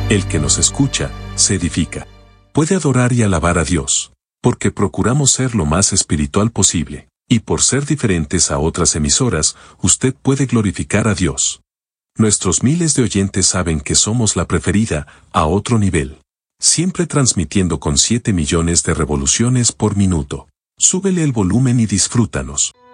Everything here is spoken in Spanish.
El que nos escucha, se edifica. Puede adorar y alabar a Dios, porque procuramos ser lo más espiritual posible, y por ser diferentes a otras emisoras, usted puede glorificar a Dios. Nuestros miles de oyentes saben que somos la preferida, a otro nivel. Siempre transmitiendo con 7 millones de revoluciones por minuto. Súbele el volumen y disfrútanos.